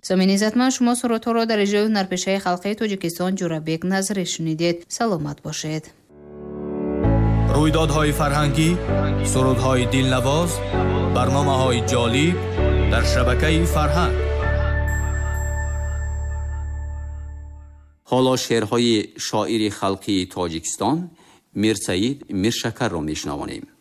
Самин Иззатман, шумо сурудҳоро дар иҷрои ҳунарпешаи халқии Тоҷикистон Ҷурабек Назарӣ шунидед. Саломат бошед. рӯйдодҳои фарҳангӣ, сурудҳои дилнавоз, барномаҳои ҷолиб дар шабакаи Фарҳанг. ҳоло шеърҳои шоири халқии Тоҷикистон Мир Саид Миршакарро мешунавонем.